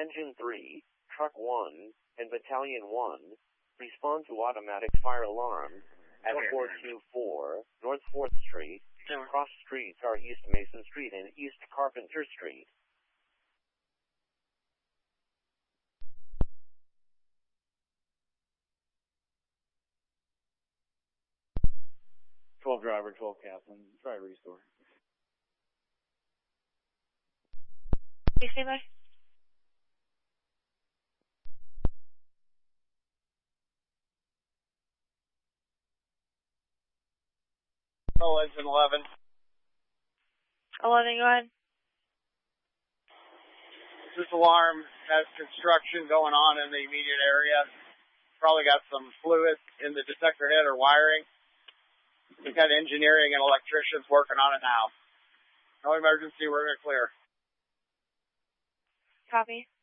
Engine 3, Truck 1, and Battalion 1, respond to automatic fire alarm at 424 North 4th Street. Cross streets are East Mason Street and East Carpenter Street. 12 driver, 12 captain. Try restore. You stay by? Oh, engine 11. 11, go ahead. This alarm has construction going on in the immediate area. Probably got some fluid in the detector head or wiring. We've got engineering and electricians working on it now. No emergency, we're going to clear. Copy.